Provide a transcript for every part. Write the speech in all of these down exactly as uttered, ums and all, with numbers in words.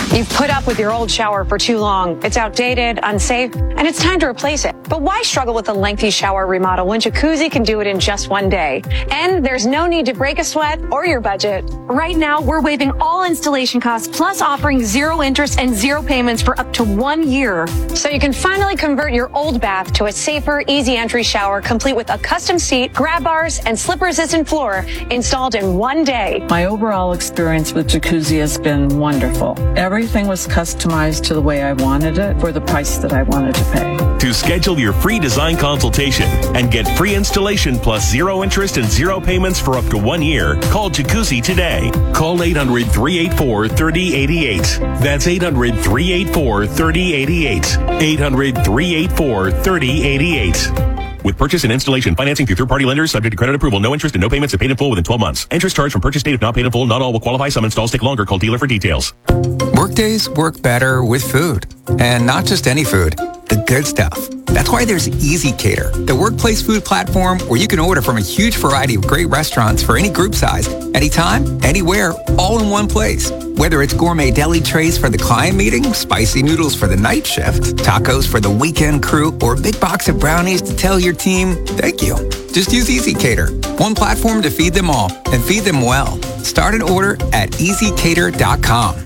You've put up with your old shower for too long. It's outdated, unsafe, and it's time to replace it. But why struggle with a lengthy shower remodel when Jacuzzi can do it in just one day? And there's no need to break a sweat or your budget. Right now, we're waiving all installation costs, plus offering zero interest and zero payments for up to one year. So you can finally convert your old bath to a safer, easy entry shower, complete with a custom seat, grab bars, and slip-resistant floor installed in one day. My overall experience with Jacuzzi has been wonderful. Everything was customized to the way I wanted it for the price that I wanted to pay. To schedule your free design consultation and get free installation plus zero interest and zero payments for up to one year, call Jacuzzi today. Call eight hundred, three eight four, three oh eight eight. That's eight hundred, three eight four, three oh eight eight. eight hundred, three eight four, three oh eight eight. With purchase and installation financing through third-party lenders, subject to credit approval, no interest and no payments if paid in full within twelve months. Interest charged from purchase date if not paid in full. Not all will qualify. Some installs take longer. Call dealer for details. Workdays work better with food. And not just any food, the good stuff. That's why there's Easy Cater, the workplace food platform where you can order from a huge variety of great restaurants for any group size, anytime, anywhere, all in one place. Whether it's gourmet deli trays for the client meeting, spicy noodles for the night shift, tacos for the weekend crew, or a big box of brownies to tell your team, thank you. Just use Easy Cater, one platform to feed them all and feed them well. Start an order at easy cater dot com.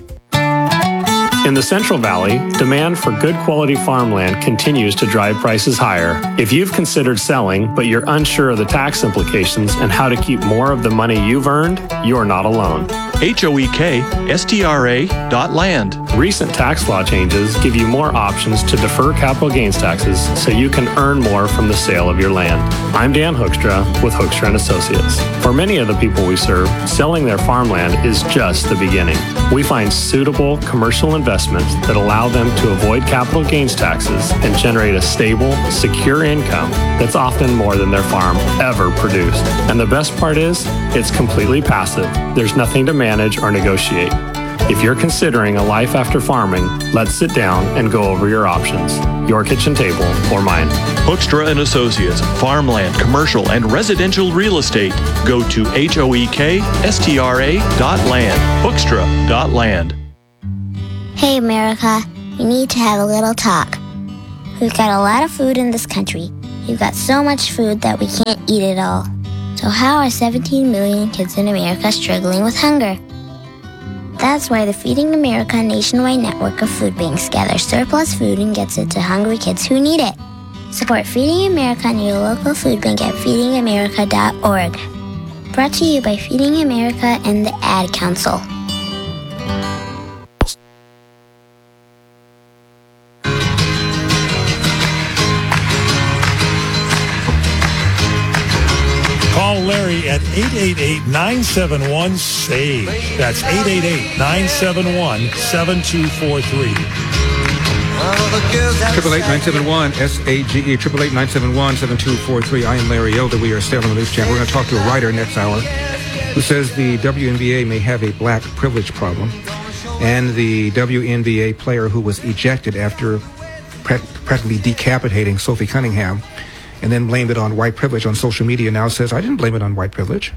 In the Central Valley, demand for good quality farmland continues to drive prices higher. If you've considered selling, but you're unsure of the tax implications and how to keep more of the money you've earned, you're not alone. H O E K S T R A dot land. Recent tax law changes give you more options to defer capital gains taxes so you can earn more from the sale of your land. I'm Dan Hoekstra with Hoekstra and Associates. For many of the people we serve, selling their farmland is just the beginning. We find suitable commercial investments that allow them to avoid capital gains taxes and generate a stable, secure income that's often more than their farm ever produced. And the best part is, it's completely passive. There's nothing to manage or negotiate. If you're considering a life after farming, let's sit down and go over your options. Your kitchen table or mine. Hoekstra and Associates, farmland, commercial, and residential real estate. Go to H O E K S T R A dot land. Hoekstra dot land. Hey America, we need to have a little talk. We've got a lot of food in this country. We've got so much food that we can't eat it all. So how are seventeen million kids in America struggling with hunger? That's why the Feeding America nationwide network of food banks gathers surplus food and gets it to hungry kids who need it. Support Feeding America and your local food bank at feeding america dot org. Brought to you by Feeding America and the Ad Council. Call Larry at eight eight eight, nine seven one, S A G E. That's eight eight eight, nine seven one, seven two four three. Triple eight nine seven one S A G E. Triple eight nine seven one seven two four three. I am Larry Elder. We are still on the news channel. We're going to talk to a writer next hour who says the W N B A may have a black privilege problem, and the W N B A player who was ejected after practically decapitating Sophie Cunningham, and then blamed it on white privilege on social media, now says, I didn't blame it on white privilege.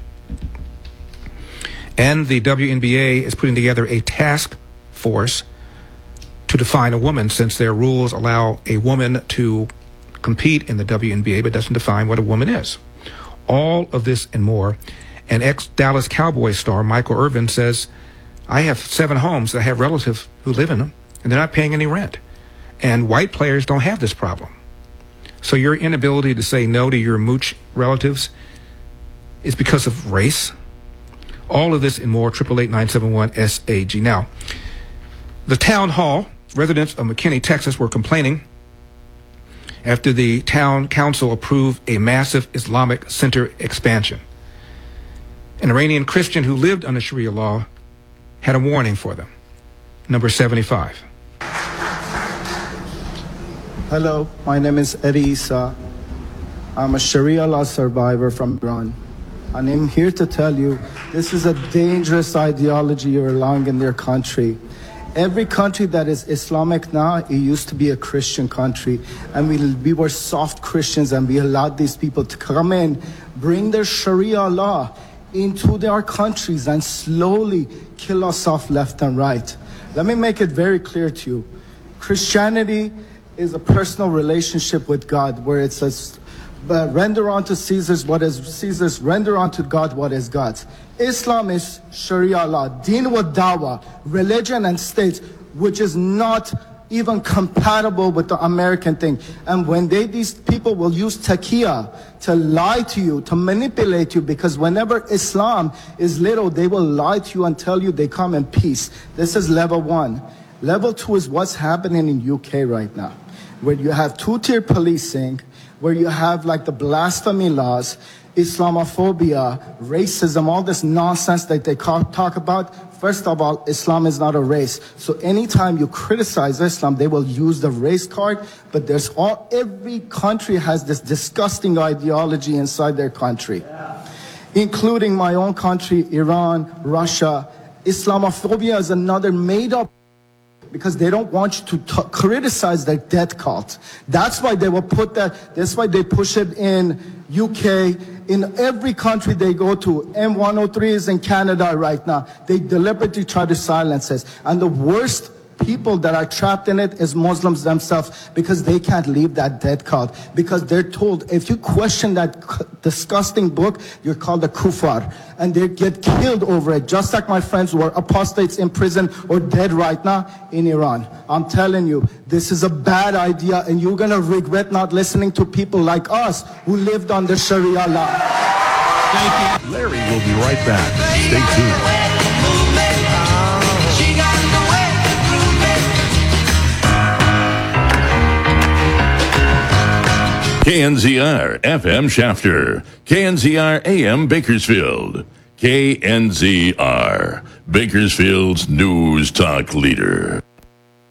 And the W N B A is putting together a task force to define a woman, since their rules allow a woman to compete in the W N B A, but doesn't define what a woman is. All of this and more. And ex-Dallas Cowboys star Michael Irvin says, I have seven homes that have relatives who live in them, and they're not paying any rent. And white players don't have this problem. So your inability to say no to your mooch relatives is because of race. All of this and more, triple eight nine seven one S A G. Now, the town hall, residents of McKinney, Texas, were complaining after the town council approved a massive Islamic center expansion. An Iranian Christian who lived under Sharia law had a warning for them. Number seventy-five. Hello, my name is Eddie Issa. I'm a Sharia law survivor from Iran. And I'm here to tell you, this is a dangerous ideology you're allowing in their country. Every country that is Islamic now, it used to be a Christian country. And we, we were soft Christians, and we allowed these people to come in, bring their Sharia law into their countries and slowly kill us off left and right. Let me make it very clear to you. Christianity is a personal relationship with God where it says, but render unto Caesar's what is Caesar's, render unto God what is God's. Islam is Sharia law, deen wa dawa, religion and state, which is not even compatible with the American thing. And when they, these people will use taqiyya to lie to you, to manipulate you, because whenever Islam is little, they will lie to you and tell you they come in peace. This is level one. Level two is what's happening in U K right now, where you have two-tier policing, where you have like the blasphemy laws, Islamophobia, racism, all this nonsense that they talk about. First of all, Islam is not a race. So anytime you criticize Islam, they will use the race card. But there's all, every country has this disgusting ideology inside their country, yeah. Including my own country, Iran, Russia. Islamophobia is another made up, because they don't want you to t- criticize their death cult. That's why they will put that, that's why they push it in U K, in every country they go to. M one oh three is in Canada right now. They deliberately try to silence us. And the worst people that are trapped in it is Muslims themselves, because they can't leave that death cult. Because they're told, if you question that c- disgusting book, you're called a kuffar. And they get killed over it, just like my friends who are apostates in prison or dead right now in Iran. I'm telling you, this is a bad idea, and you're going to regret not listening to people like us who lived under Sharia law. Thank you. Larry will be right back. Stay tuned. K N Z R F M Shafter, K N Z R A M Bakersfield, K N Z R, Bakersfield's news talk leader.